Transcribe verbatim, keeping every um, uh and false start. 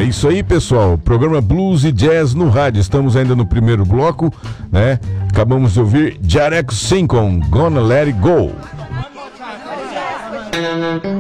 isso aí, pessoal. Programa Blues e Jazz no rádio. Estamos ainda no primeiro bloco, né? Acabamos de ouvir Jaraco Sim com Gonna Let It Go.